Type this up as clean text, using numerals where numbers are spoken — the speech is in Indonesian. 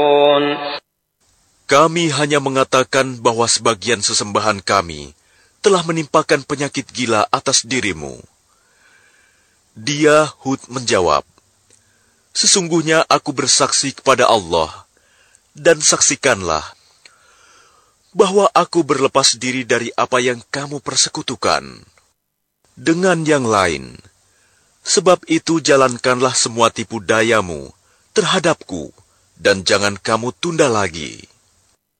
Kami hanya mengatakan bahwa sebagian sesembahan kami telah menimpakan penyakit gila atas dirimu. Dia, Hud, menjawab, "Sesungguhnya aku bersaksi kepada Allah, dan saksikanlah bahwa aku berlepas diri dari apa yang kamu persekutukan dengan yang lain. Sebab itu jalankanlah semua tipu dayamu terhadapku, dan jangan kamu tunda lagi."